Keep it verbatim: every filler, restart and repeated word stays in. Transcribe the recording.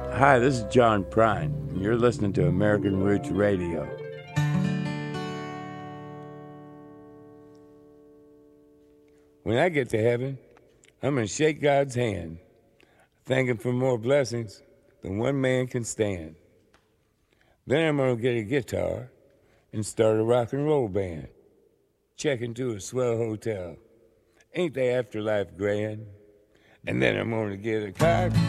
Hi, this is John Prine, and you're listening to American Roots Radio. When I get to heaven, I'm going to shake God's hand, thank Him for more blessings than one man can stand. Then I'm going to get a guitar and start a rock and roll band. Check into a swell hotel. Ain't the afterlife grand? And then I'm going to get a car